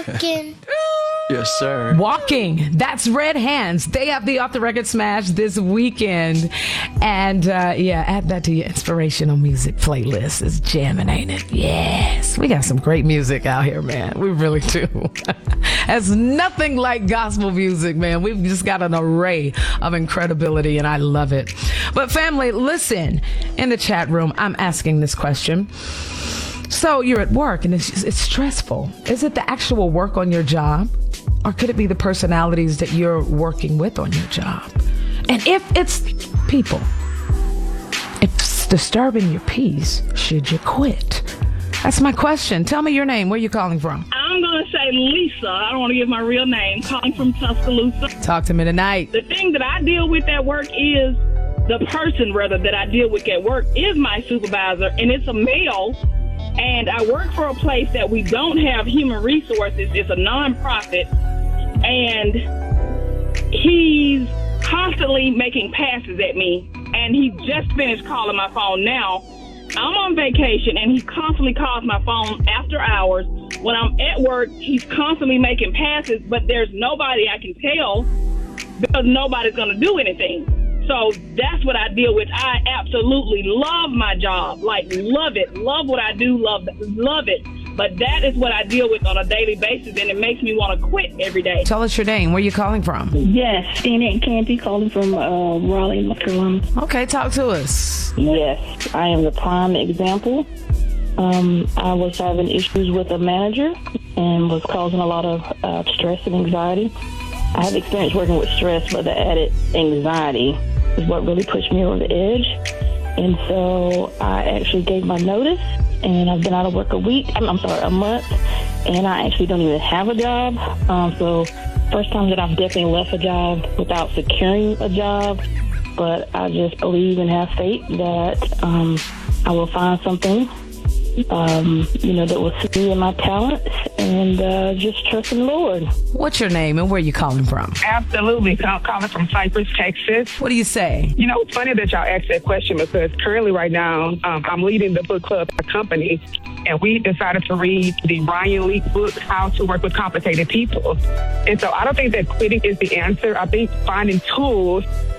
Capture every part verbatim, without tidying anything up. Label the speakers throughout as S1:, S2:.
S1: Walking.
S2: Yes, sir.
S3: Walking. That's Red Hands. They have the Off the Record Smash this weekend. And uh, yeah, add that to your inspirational music playlist. It's jamming, ain't it? Yes. We got some great music out here, man. We really do. It's nothing like gospel music, man. We've just got an array of incredibility, and I love it. But family, listen, in the chat room, I'm asking this question. So you're at work and it's, it's stressful. Is it the actual work on your job? Or could it be the personalities that you're working with on your job? And if it's people, if it's disturbing your peace, should you quit? That's my question. Tell me your name. Where are you calling from?
S4: I'm going to say Lisa. I don't want to give my real name. Calling from Tuscaloosa.
S3: Talk to me tonight.
S4: The thing that I deal with at work is the person, rather, that I deal with at work is my supervisor, and it's a male. And I work for a place that we don't have human resources. It's a nonprofit. And he's constantly making passes at me. And he just finished calling my phone now. I'm on vacation, and he constantly calls my phone after hours. When I'm at work, he's constantly making passes, but there's nobody I can tell because nobody's going to do anything. So that's what I deal with. I absolutely love my job, like love it, love what I do, love love it. But that is what I deal with on a daily basis, and it makes me want to quit every day.
S3: Tell us your name. Where are you calling from?
S5: Yes, Stina and Candy calling from uh, Raleigh, North Carolina.
S3: Okay, talk to us.
S5: Yes, I am the prime example. Um, I was having issues with a manager and was causing a lot of uh, stress and anxiety. I have experience working with stress, but the added anxiety is what really pushed me over the edge. And so I actually gave my notice, and I've been out of work a week. I'm, I'm sorry, a month, and I actually don't even have a job. Um, so first time that I've definitely left a job without securing a job. But I just believe and have faith that um, I will find something, um, you know, that will suit me and my talents, and uh, just trust in the Lord.
S3: What's your name and where are you calling from?
S6: Absolutely. I'm calling from Cypress, Texas.
S3: What do you say?
S6: You know, it's funny that y'all asked that question because currently right now um, I'm leading the book club at a company, and we decided to read the Ryan Leak book, How to Work with Complicated People. And so I don't think that quitting is the answer. I think finding tools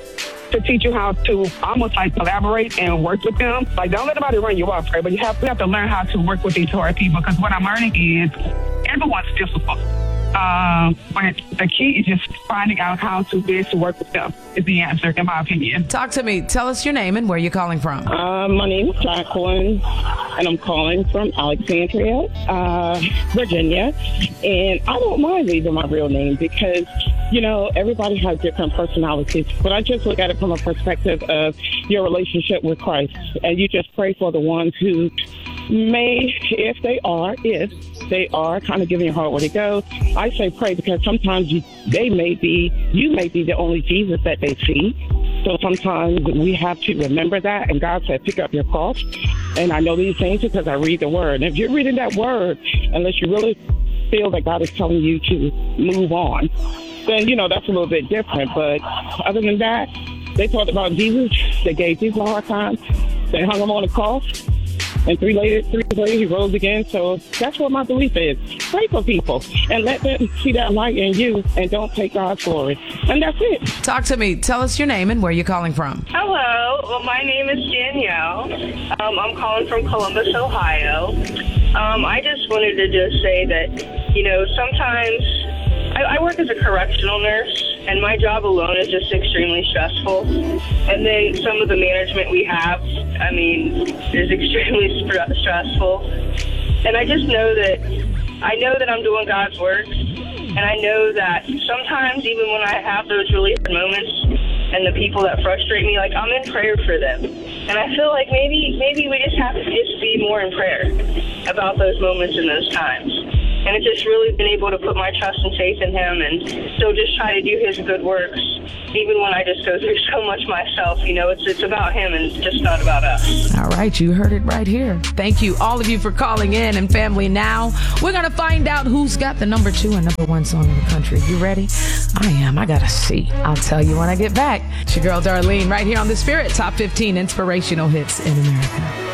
S6: to teach you how to almost like collaborate and work with them. Like, don't let nobody run you off, right? But you have, you have to learn how to work with these hard people, because what I'm learning is everyone's difficult. Um, but the key is just finding out how to best to work with them is the answer, in my opinion.
S3: Talk to me. Tell us your name and where you're calling from.
S7: Uh, my name is Jacqueline, and I'm calling from Alexandria, uh, Virginia. And I don't mind leaving my real name because, you know, everybody has different personalities. But I just look at it from a perspective of your relationship with Christ. And you just pray for the ones who may, if they are, if they are kind of giving your heart where to go. I say pray because sometimes you, they may be, you may be the only Jesus that they see. So sometimes we have to remember that. And God said, pick up your cross. And I know these things because I read the word. And if you're reading that word, unless you really feel that God is telling you to move on, then, you know, that's a little bit different. But other than that, they talked about Jesus. They gave Jesus a hard time. They hung him on the cross. And three later, three days later, he rose again. So that's what my belief is. Pray for people and let them see that light in you, and don't take God's glory. And that's it.
S3: Talk to me. Tell us your name and where you're calling from.
S8: Hello. Well, my name is Danielle. Um, I'm calling from Columbus, Ohio. Um, I just wanted to just say that, you know, sometimes I, I work as a correctional nurse, and my job alone is just extremely stressful. And then some of the management we have, I mean, is extremely st- stressful. And I just know that, I know that I'm doing God's work. And I know that sometimes, even when I have those really hard moments and the people that frustrate me, like, I'm in prayer for them. And I feel like maybe, maybe we just have to just be more in prayer about those moments and those times. And it's just really been able to put my trust and faith in him, and still just try to do his good works, even when I just go through so much myself. You know, it's it's about him and it's just not about us.
S3: All right, you heard it right here. Thank you, all of you, for calling in. And family, now we're going to find out who's got the number two and number one song in the country. You ready? I am. I got to see. I'll tell you when I get back. It's your girl, Darlene, right here on The Spirit, Top fifteen Inspirational Hits in America.